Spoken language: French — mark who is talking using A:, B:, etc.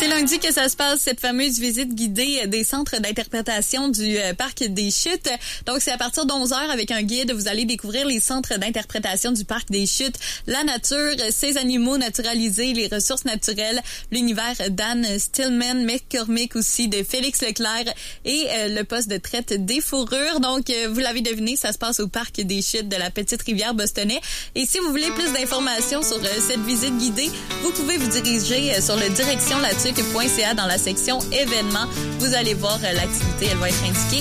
A: C'est lundi que ça se passe, cette fameuse visite guidée des centres d'interprétation du Parc des Chutes. Donc, c'est à partir d'11h avec un guide. Vous allez découvrir les centres d'interprétation du Parc des Chutes, la nature, ses animaux naturalisés, les ressources naturelles, l'univers d'Anne Stillman, McCormick aussi, de Félix Leclerc et le poste de traite des fourrures. Donc, vous l'avez deviné, ça se passe au Parc des Chutes de la Petite Rivière Bostonnais. Et si vous voulez plus d'informations sur cette visite guidée, vous pouvez vous diriger sur le directionlatuc.ca dans la section événements. Vous allez voir l'activité, elle va être indiquée